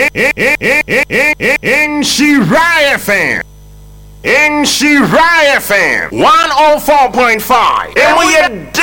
In Shirai FM. In Shirai FM 104.5. And we are